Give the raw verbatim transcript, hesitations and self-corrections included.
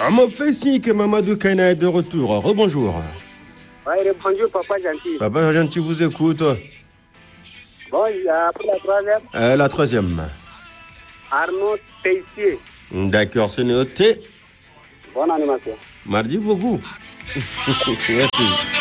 On m'a fait signe que Mamadou Kaina est de retour. Rebonjour. Oui, bonjour, papa gentil. Papa gentil vous écoute. Bon, après la troisième. Euh, la troisième. Arnaud Teissier. D'accord, c'est noté. Bonne animation. Mardi beaucoup. Merci.